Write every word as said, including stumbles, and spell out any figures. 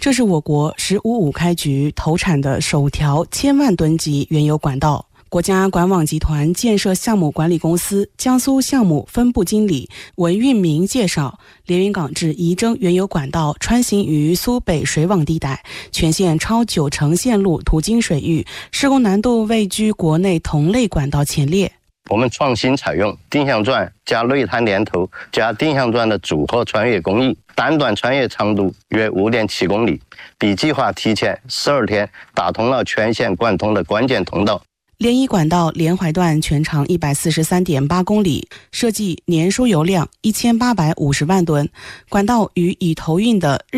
这是我国“十五五”开局投产的首条千万吨级原油管道。国家管网集团建设项目管理公司江苏项目分部经理文运明介绍，连云港至仪征原油管道穿行于苏北水网地带，全线超九成线路途经水域，施工难度位居国内同类管道前列。 我们创新采用定向钻加内滩连头加定向钻的组合穿越工艺，单段穿越长度约 五点七公里，比计划提前十二天打通了全线贯通的关键通道。 连一管道连淮段全长 一百四十三点八公里，设计年输油量一千八百五十万吨，管道与已投运的